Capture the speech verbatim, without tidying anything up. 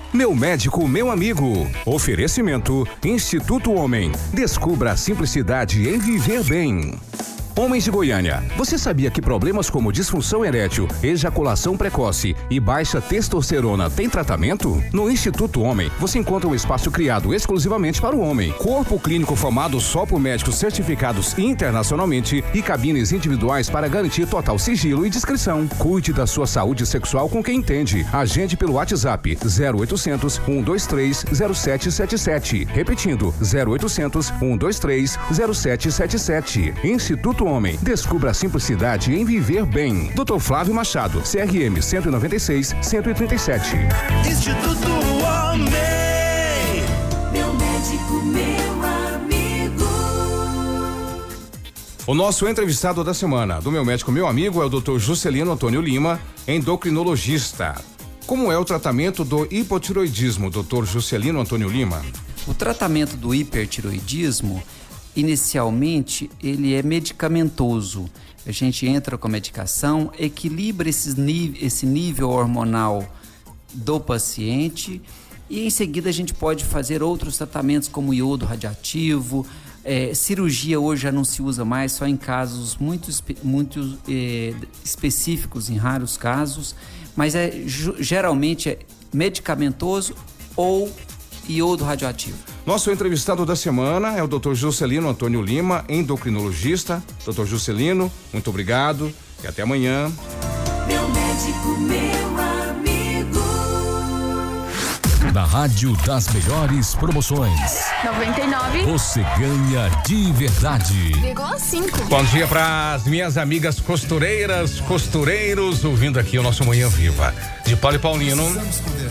Meu médico, meu amigo. Oferecimento Instituto Homem. Descubra a simplicidade em viver bem. Homens de Goiânia, você sabia que problemas como disfunção erétil, ejaculação precoce e baixa testosterona têm tratamento? No Instituto Homem, você encontra um espaço criado exclusivamente para o homem, corpo clínico formado só por médicos certificados internacionalmente e cabines individuais para garantir total sigilo e discrição. Cuide da sua saúde sexual com quem entende. Agende pelo WhatsApp zero oitocentos, um dois três, zero sete sete sete. Repetindo, zero oitocentos, um dois três, zero sete sete sete. Instituto Homem. Descubra a simplicidade em viver bem. doutor Flávio Machado, C R M cento e noventa e seis, cento e trinta e sete. Instituto Homem. Meu médico, meu amigo. O nosso entrevistado da semana do Meu Médico, meu amigo é o doutor Juscelino Antônio Lima, endocrinologista. Como é o tratamento do hipotiroidismo, doutor Juscelino Antônio Lima? O tratamento do hipertiroidismo, inicialmente, ele é medicamentoso. A gente entra com a medicação, equilibra esses nível, esse nível hormonal do paciente e em seguida a gente pode fazer outros tratamentos como iodo radioativo. É, cirurgia hoje já não se usa mais, só em casos muito, muito é, específicos, em raros casos, mas é, geralmente é medicamentoso ou iodo radioativo. Nosso entrevistado da semana é o doutor Juscelino Antônio Lima, endocrinologista. doutor Juscelino, muito obrigado e até amanhã. Meu médico, meu amigo. Na Rádio das Melhores Promoções. noventa e nove. Você ganha de verdade. Vírgula cinco. Bom dia para as minhas amigas costureiras, costureiros, ouvindo aqui o nosso Manhã Viva. De Paulo e Paulino.